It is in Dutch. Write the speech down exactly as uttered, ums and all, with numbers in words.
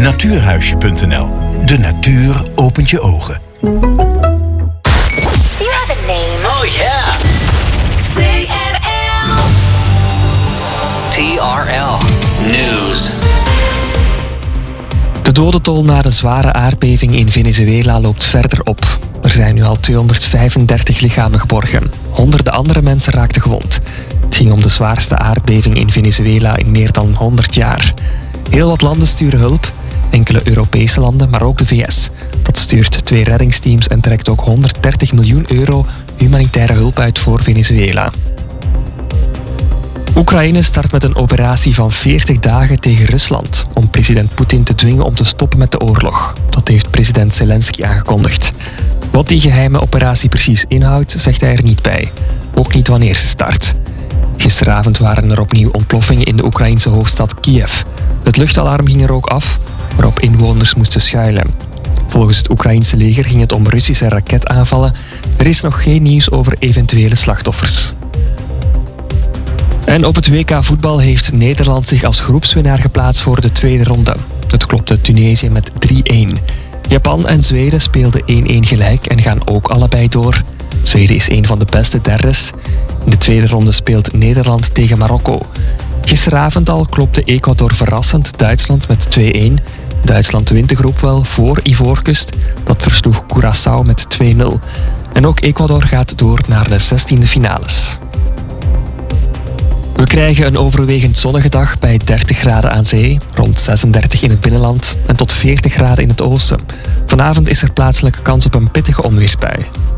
natuurhuisje punt n l. De natuur opent je ogen. You have a name. Oh yeah. T R L. T R L News. De dodentol na de zware aardbeving in Venezuela loopt verder op. Er zijn nu al tweehonderdvijfendertig lichamen geborgen. Honderden andere mensen raakten gewond. Het ging om de zwaarste aardbeving in Venezuela in meer dan honderd jaar. Heel wat landen sturen hulp. Enkele Europese landen, maar ook de V S. Dat stuurt twee reddingsteams en trekt ook honderddertig miljoen euro humanitaire hulp uit voor Venezuela. Oekraïne start met een operatie van veertig dagen tegen Rusland om president Poetin te dwingen om te stoppen met de oorlog. Dat heeft president Zelensky aangekondigd. Wat die geheime operatie precies inhoudt, zegt hij er niet bij. Ook niet wanneer ze start. Gisteravond waren er opnieuw ontploffingen in de Oekraïnse hoofdstad Kiev. Het luchtalarm ging er ook af, waarop inwoners moesten schuilen. Volgens het Oekraïnse leger ging het om Russische raketaanvallen. Er is nog geen nieuws over eventuele slachtoffers. En op het W K voetbal heeft Nederland zich als groepswinnaar geplaatst voor de tweede ronde. Het klopte Tunesië met drie-een. Japan en Zweden speelden één-één gelijk en gaan ook allebei door. Zweden is een van de beste derdes. In de tweede ronde speelt Nederland tegen Marokko. Gisteravond al klopte Ecuador verrassend Duitsland met twee-een. Duitsland wint de groep wel voor Ivoorkust. Dat versloeg Curaçao met twee-nul. En ook Ecuador gaat door naar de zestiende finales. We krijgen een overwegend zonnige dag bij dertig graden aan zee, rond zesendertig in het binnenland en tot veertig graden in het oosten. Vanavond is er plaatselijk kans op een pittige onweersbui.